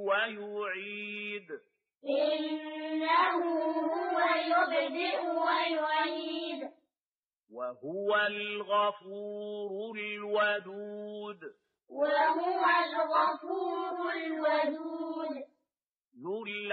ويعيد إنه هو يبدئ ويعيد وهو الغفور الودود وهو الغفور الودود ذو